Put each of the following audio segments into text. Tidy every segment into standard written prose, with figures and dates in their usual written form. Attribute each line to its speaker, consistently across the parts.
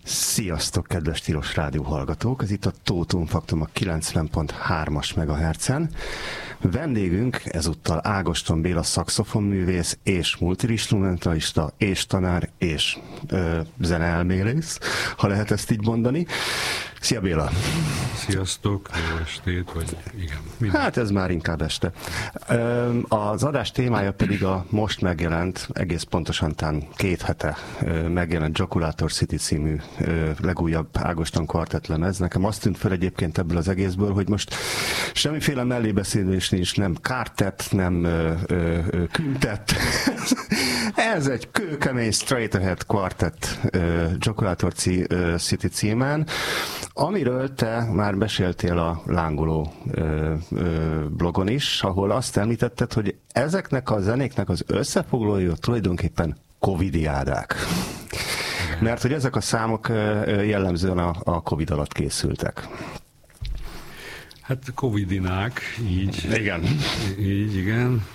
Speaker 1: Sziasztok, kedves Tilos Rádió hallgatók! Ez itt a Totum Faktum a 90.3-as MHz-en. Vendégünk ezúttal Ágoston Béla szaxofonművész és multiinstrumentalista és tanár és zeneelmélész, ha lehet ezt így mondani. Szia Béla!
Speaker 2: Sziasztok, jó estét, vagy igen. Minden.
Speaker 1: Hát ez már inkább este. Az adás témája pedig a most megjelent, egész pontosan tán 2 hete megjelent Joculator City című legújabb Ágoston kvartett lemez. Nekem azt tűnt fel egyébként ebből az egészből, hogy most semmiféle mellébeszélés nincs, nem kártett, nem küntett. Ez egy kőkemény straight ahead kvartett Joculator City címen, amiről te már meséltél a Lángoló blogon is, ahol azt említetted, hogy ezeknek a zenéknek az összefoglalója tulajdonképpen covidiádák. Mert hogy ezek a számok jellemzően a Covid alatt készültek.
Speaker 2: Hát covidinák, így.
Speaker 1: Igen.
Speaker 2: Így, igen.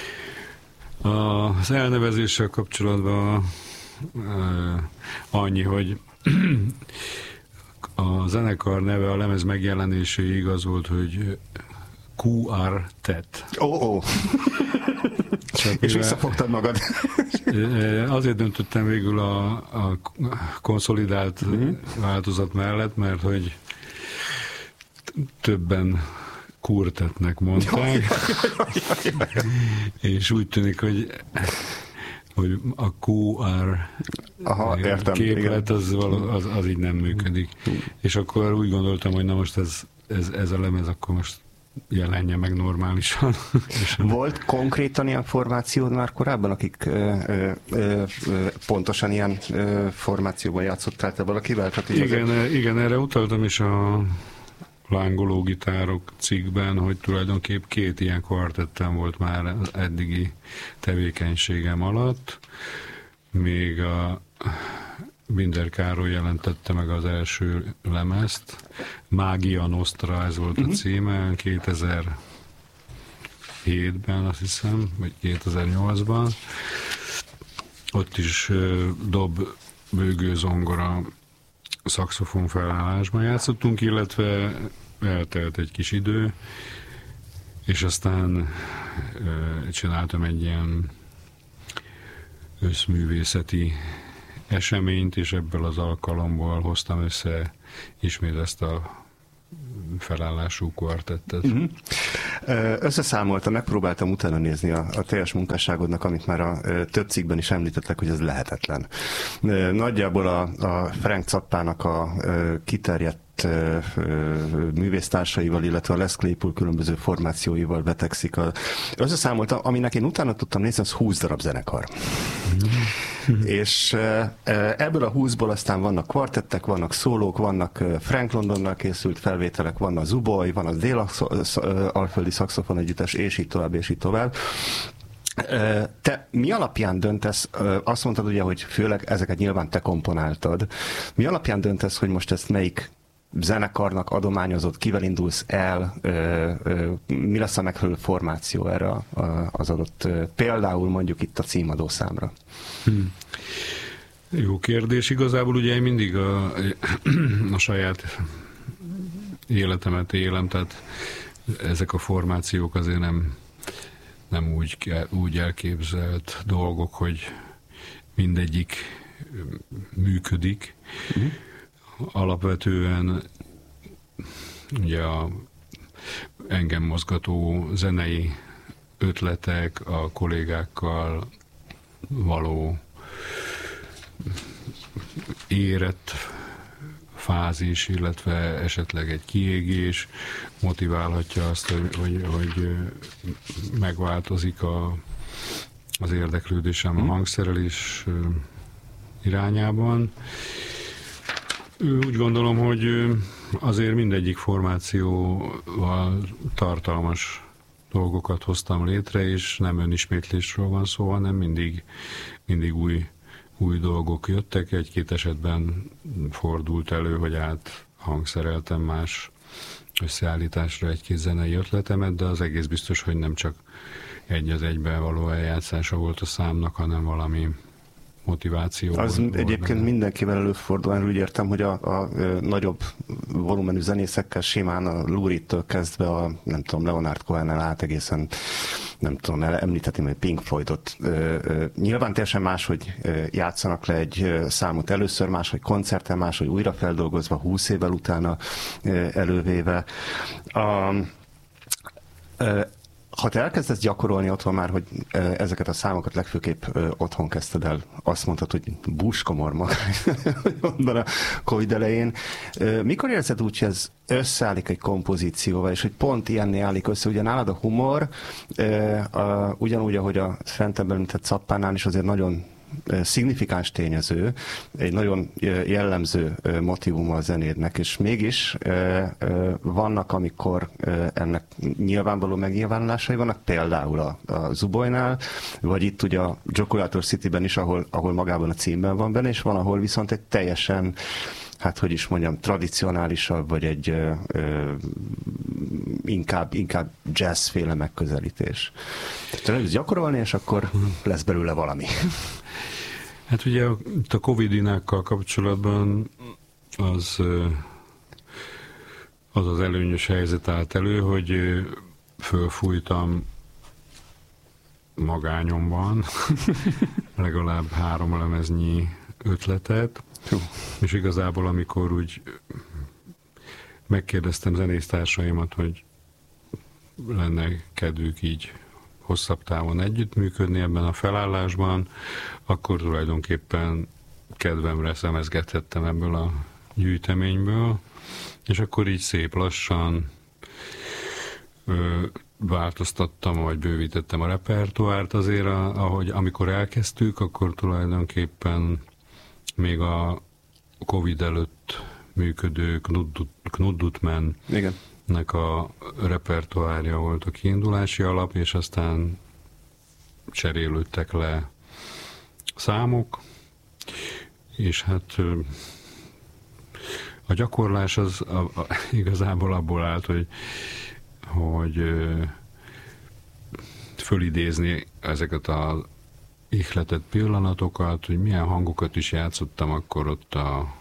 Speaker 2: Az elnevezéssel kapcsolatban annyi, hogy a zenekar neve a lemez megjelenéséig az volt, hogy Quartet.
Speaker 1: És visszafogtad magad.
Speaker 2: Azért döntöttem végül a konszolidált változat mellett, mert hogy többen Quartetnek mondták, és úgy tűnik, hogy a QR képlet az így nem működik. És akkor úgy gondoltam, hogy na most ez a lemez akkor most jelenje meg normálisan.
Speaker 1: Volt konkrétan ilyen formációd már korábban, akik pontosan ilyen formációban játszottál te valakivel?
Speaker 2: Igen, erre utaltam is a Lángoló gitárok cikkben, hogy tulajdonképp 2 ilyen kvartettem volt már az eddigi tevékenységem alatt. Még a Binder Károly jelentette meg az első lemezt. Mágia Nostra, ez volt a címe, 2007-ben azt hiszem, vagy 2008-ban. Ott is dob, bőgő, zongora, szaxofon felállásban játszottunk, illetve eltelt egy kis idő, és aztán csináltam egy ilyen összművészeti eseményt, és ebből az alkalomból hoztam össze ismét ezt a felállású kvartettet.
Speaker 1: Összeszámoltam, megpróbáltam utána nézni a teljes munkásságodnak, amit már a több cikkben is említettek, hogy ez lehetetlen. Nagyjából a Frank Zappának a kiterjedt művésztársaival, illetve a Les Claypool különböző formációival vetekszik. Összeszámoltam, aminek én utána tudtam nézni, az 20 darab zenekar. És ebből a 20-ból aztán vannak kvartettek, vannak szólók, vannak Frank Londonnal készült felvételek, van a Zuboy, van a Dél-Alföldi Szaxofon Együttes, és így tovább, és így tovább. Te mi alapján döntesz, azt mondtad ugye, hogy főleg ezeket nyilván te komponáltad, mi alapján döntesz, hogy most ezt melyik zenekarnak adományozod, kivel indulsz el, mi lesz a megfelelő formáció erre az adott, például mondjuk itt a címadó számra?
Speaker 2: Jó kérdés. Igazából ugye én mindig a saját életemet élem, tehát ezek a formációk azért nem úgy elképzelt dolgok, hogy mindegyik működik. Alapvetően ugye engem mozgató zenei ötletek, a kollégákkal való érett fázis, illetve esetleg egy kiégés motiválhatja azt, hogy megváltozik az érdeklődésem a hangszerelés irányában. Úgy gondolom, hogy azért mindegyik formációval tartalmas dolgokat hoztam létre, és nem önismétlésről van szó, hanem mindig új dolgok jöttek. Egy-két esetben fordult elő, hogy áthangszereltem más összeállításra egy-két zenei ötletemet, de az egész biztos, hogy nem csak egy az egyben való eljátszása volt a számnak, hanem valami motiváció.
Speaker 1: Az egyébként mindenkivel előfordul, úgy értem, hogy a nagyobb volumenű zenészekkel simán a Lou Reed-től kezdve a, nem tudom, Leonard Cohen-nel át egészen, nem tudom, említhetném, hogy Pink Floydot. Nyilván teljesen máshogy játszanak le egy számot először, máshogy koncerten, máshogy újra feldolgozva, 20 évvel utána elővéve. Ha te elkezdesz gyakorolni otthon már, hogy ezeket a számokat legfőképp otthon kezdted el, azt mondtad, hogy búskomor mondan a Covid elején. Mikor érzed úgy, hogy ez összeállik egy kompozícióval, és hogy pont ilyenné állik össze? Ugye nálad a humor, ugyanúgy, ahogy a fentebb említett Zappánál is azért nagyon szignifikáns tényező, egy nagyon jellemző motívum a zenédnek, és mégis vannak, amikor ennek nyilvánvaló megnyilvánulásai vannak, például a Zubojnál, vagy itt ugye a Joculator Cityben is, ahol magában a címben van benne, és van, ahol viszont egy teljesen, hát hogy is mondjam, tradicionálisabb, vagy egy inkább jazzféle megközelítés. Te leülsz gyakorolni, és akkor lesz belőle valami.
Speaker 2: Hát ugye a Covid-inákkal kapcsolatban az előnyös helyzet állt elő, hogy fölfújtam magányomban legalább 3 lemeznyi ötletet, és igazából amikor úgy megkérdeztem zenésztársaimat, hogy lenne kedvük így hosszabb távon együttműködni ebben a felállásban, akkor tulajdonképpen kedvemre szemezgethettem ebből a gyűjteményből, és akkor így szép lassan változtattam, vagy bővítettem a repertoárt. Azért, amikor elkezdtük, akkor tulajdonképpen még a Covid előtt működő Knuddutman-nek a repertoárja volt a kiindulási alap, és aztán cserélődtek le számok, és hát a gyakorlás az igazából abból állt, hogy fölidézni ezeket az ihletett pillanatokat, hogy milyen hangokat is játszottam akkor ott a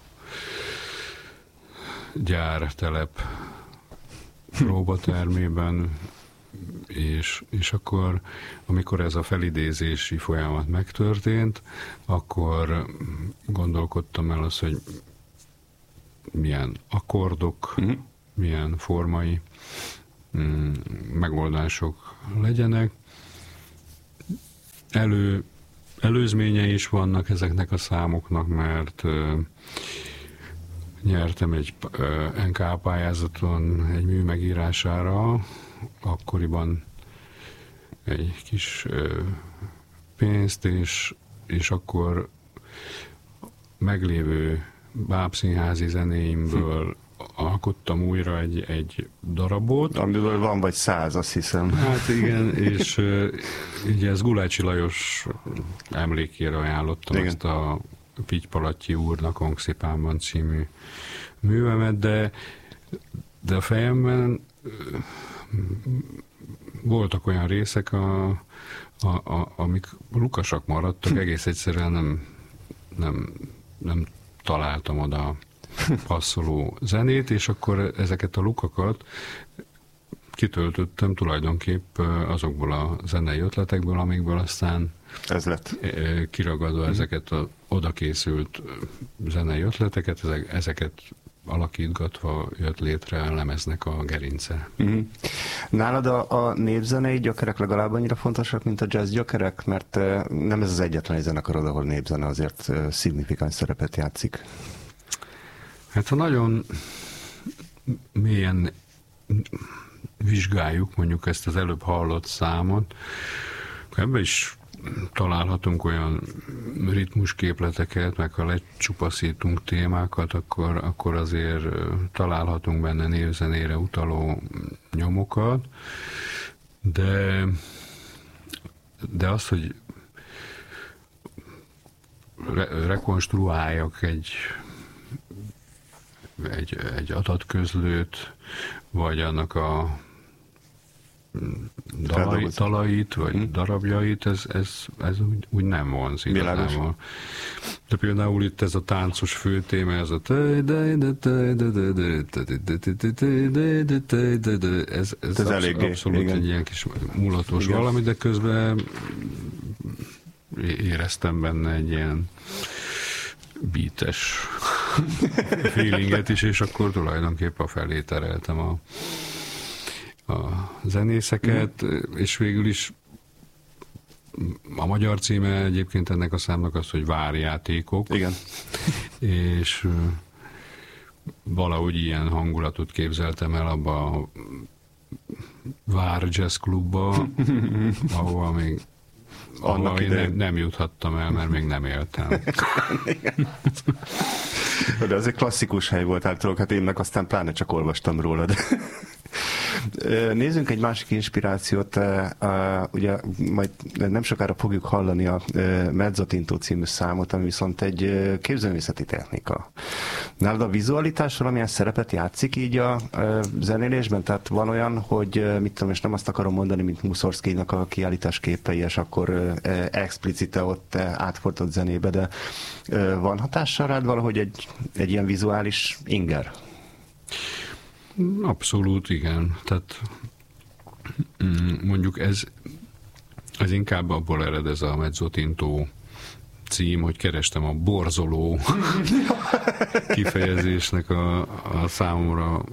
Speaker 2: gyártelep próbatermében, és akkor, amikor ez a felidézési folyamat megtörtént, akkor gondolkodtam el azt, hogy milyen akkordok, milyen formai megoldások legyenek. Előzményei is vannak ezeknek a számoknak, mert nyertem egy NK pályázaton egy mű megírására, akkoriban egy kis pénzt, és akkor meglévő bábszínházi zenéimből alkottam újra egy darabot.
Speaker 1: Amiből van vagy 100, azt hiszem.
Speaker 2: Hát igen, és ugye ez Gulácsi Lajos emlékére ajánlottam, igen, ezt a Pitypalatyi úrnak Hangszipánban című művemet, de a fejemben voltak olyan részek, amik lukasak maradtak, egész egyszerűen nem találtam oda passzoló zenét, és akkor ezeket a lukakat kitöltöttem tulajdonképp azokból a zenei ötletekből, amikből aztán
Speaker 1: ez lett
Speaker 2: kiragadva ezeket az odakészült zenei ötleteket, ezeket alakítgatva jött létre a lemeznek a gerince.
Speaker 1: Nálad a népzenei gyökerek legalább annyira fontosak, mint a jazz gyökerek? Mert nem ez az egyetlen zenekarod, ahol népzene azért szignifikáns szerepet játszik.
Speaker 2: Hát ha nagyon mélyen vizsgáljuk mondjuk ezt az előbb hallott számot, ebben is találhatunk olyan ritmusképleteket, meg ha lecsupaszítunk témákat, akkor azért találhatunk benne névzenére utaló nyomokat, de az, hogy rekonstruáljak egy adatközlőt, vagy annak a dalait, vagy darabjait, ez úgy nem vonz igazából. De például itt ez a táncos főtéma, ez a ez abszolút egy ilyen kis mulatos valami, de közben éreztem benne egy ilyen beates feelinget is, és akkor tulajdonképpen felé tereltem a zenészeket, és végül is a magyar címe egyébként ennek a számnak az, hogy Várjátékok.
Speaker 1: Igen.
Speaker 2: És valahogy ilyen hangulatot képzeltem el abba a Vár Jazz Klubba, ahova még nem juthattam el, mert még nem éltem.
Speaker 1: De ez egy klasszikus hely volt általában, hát én meg aztán pláne csak olvastam rólad. Nézzünk egy másik inspirációt, ugye majd nem sokára fogjuk hallani a Mezzotinto című számot, ami viszont egy képzőművészeti technika. Nálad a vizualitás valamilyen szerepet játszik így a zenélésben? Tehát van olyan, hogy mit tudom, és nem azt akarom mondani, mint Mussorgskynak a kiállítás képei, és akkor explicite ott átfordított zenébe, de van hatással rád valahogy egy ilyen vizuális inger?
Speaker 2: Abszolút, igen. Tehát mondjuk ez inkább abból ered ez a Mezzotinto cím, hogy kerestem a borzoló kifejezésnek a számomra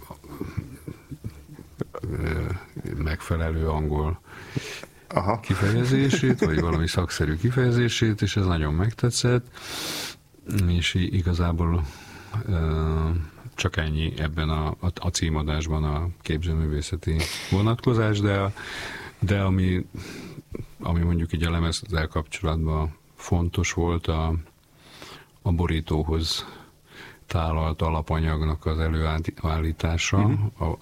Speaker 2: megfelelő angol kifejezését, vagy valami szakszerű kifejezését, és ez nagyon megtetszett, és igazából csak ennyi ebben a címadásban a képzőművészeti vonatkozás, de ami mondjuk így a lemezzel kapcsolatban fontos volt, a borítóhoz tálalt alapanyagnak az előállítása,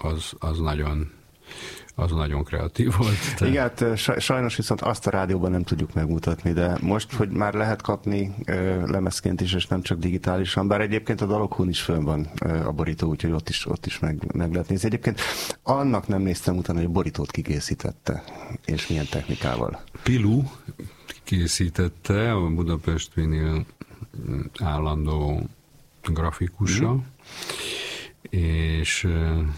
Speaker 2: az nagyon kreatív volt.
Speaker 1: Igen, hát sajnos viszont azt a rádióban nem tudjuk megmutatni, de most, hogy már lehet kapni lemezként is, és nem csak digitálisan, bár egyébként a Daloghón is fönn van a borító, úgyhogy ott is meg lehet nézni. Egyébként annak nem néztem utána, hogy a borítót kikészítette, és milyen technikával.
Speaker 2: Pilu készítette, a Budapest Vinyl állandó grafikusa, és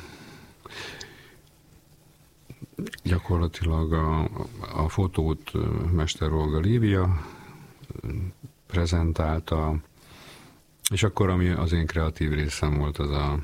Speaker 2: gyakorlatilag a fotót Mester Olga Lívia prezentálta, és akkor ami az én kreatív részem volt,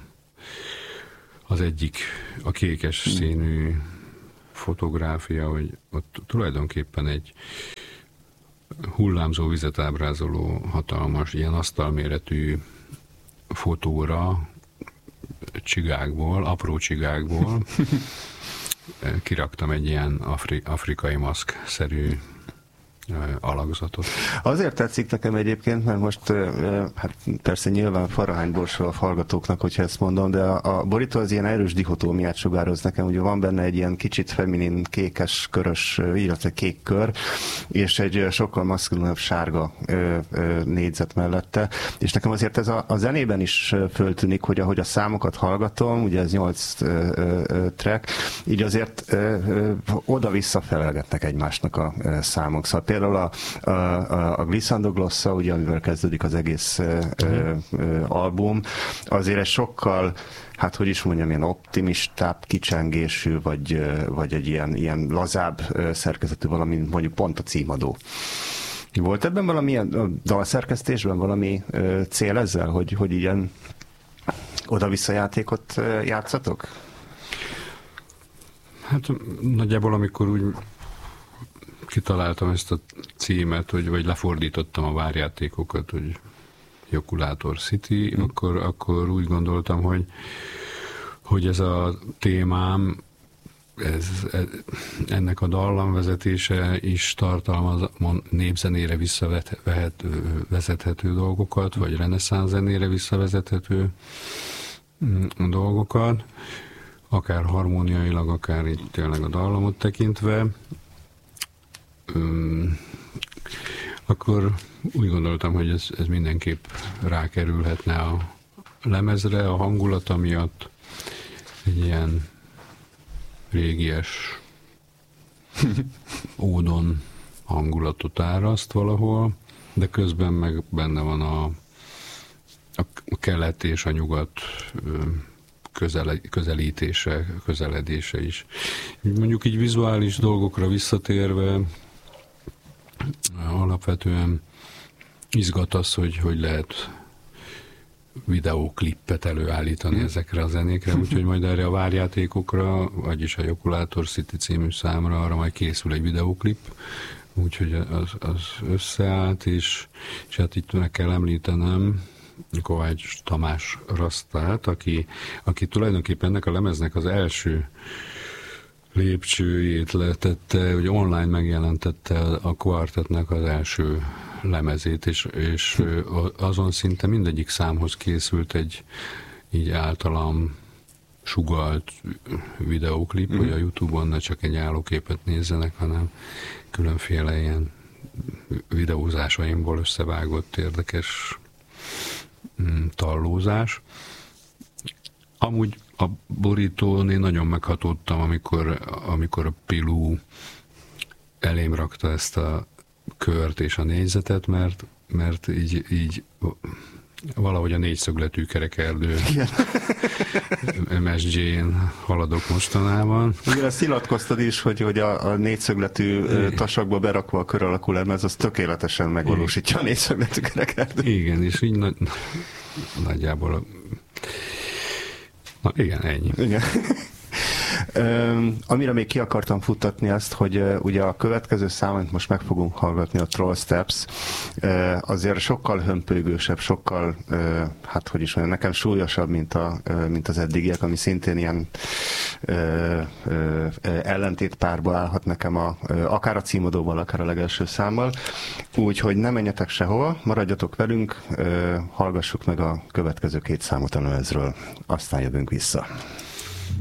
Speaker 2: az egyik, a kékes színű fotográfia, hogy ott tulajdonképpen egy hullámzó vizet ábrázoló hatalmas, ilyen asztalméretű fotóra csigákból, apró csigákból kiraktam egy ilyen afrikai maszk-szerű alakzatot.
Speaker 1: Azért tetszik nekem egyébként, mert most hát persze nyilván Farahány Borsó a hallgatóknak, hogyha ezt mondom, de a borító az ilyen erős dihotómiát sugároz nekem, ugye van benne egy ilyen kicsit feminin kékes körös, illetve kék kör, és egy sokkal maszkulinebb sárga négyzet mellette, és nekem azért ez a zenében is föltűnik, hogy ahogy a számokat hallgatom, ugye ez 8 track, így azért oda-vissza felelgetnek egymásnak a számok. Szóval például a Glissando Glossa, ugye, amivel kezdődik az egész album, azért egy sokkal, hát hogy is mondjam, ilyen optimistább kicsengésű, vagy egy ilyen lazább szerkezetű valami, mondjuk pont a címadó. Volt ebben valamilyen dalszerkesztésben valami cél ezzel, hogy ilyen oda-vissza játékot játszatok?
Speaker 2: Hát nagyjából amikor úgy kitaláltam ezt a címet, vagy lefordítottam a várjátékokat, hogy Jokulátor City, akkor úgy gondoltam, hogy ez a témám, ennek a dallamvezetése is tartalmaz népzenére visszavezethető dolgokat, vagy reneszánsz zenére visszavezethető dolgokat, akár harmóniailag, akár így tényleg a dallamot tekintve. Akkor úgy gondoltam, hogy ez mindenképp rákerülhetne a lemezre, a hangulata miatt egy ilyen régies ódon hangulatot áraszt valahol, de közben meg benne van a kelet és a nyugat közeledése is. Mondjuk így vizuális dolgokra visszatérve, alapvetően izgat az, hogy lehet videóklippet előállítani ezekre a zenékre, úgyhogy majd erre a várjátékokra, vagyis a Jokulátor City című számra, arra majd készül egy videóklip, úgyhogy az összeállt, és hát itt meg kell említenem Kovács Tamás Rasztát, aki tulajdonképpen ennek a lemeznek az első lépcsőjét letette, hogy online megjelentette a kvartettnek az első lemezét, és azon szinte mindegyik számhoz készült egy így általam sugalt videóklip, hogy a YouTube-on ne csak egy állóképet nézzenek, hanem különféle ilyen videózásaimból összevágott érdekes tallózás. Amúgy a borítón én nagyon meghatódtam, amikor a Pilú elém rakta ezt a kört és a négyzetet, mert így valahogy a négyszögletű kerekerdő MSG-n haladok mostanában.
Speaker 1: Igen, ezt nyilatkoztad is, hogy a négyszögletű tasakba berakva a kör alakú lemez, az tökéletesen megvalósítja a négyszögletű kerekerdő.
Speaker 2: Igen, és így nagyjából igen, ennyi.
Speaker 1: Igen. Amire még ki akartam futtatni azt, hogy ugye a következő számot most meg fogunk hallgatni, a Troll Steps, azért sokkal hömpölygősebb, sokkal, hát hogy is mondjam, nekem súlyosabb, mint az eddigiek, ami szintén ilyen ellentétpárba állhat nekem akár a címadóval, akár a legelső számmal. Úgyhogy ne menjetek sehova, maradjatok velünk, hallgassuk meg a következő két számot a lemezről, aztán jövünk vissza.